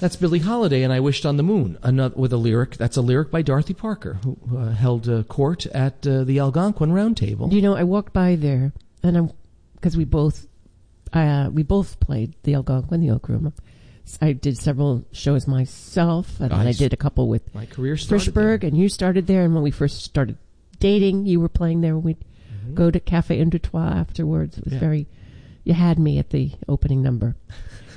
That's Billie Holiday and I Wished on the Moon, with a lyric. That's a lyric by Dorothy Parker, who held court at the Algonquin Round Table. You know, I walked by there, and because we both played the Algonquin, the Oak Room. I did several shows myself, and I did a couple with my career started Frischberg, there. and you started there. And when we first started dating, you were playing there. We'd go to Café Un Deux Trois afterwards. It was very. You had me at the opening number.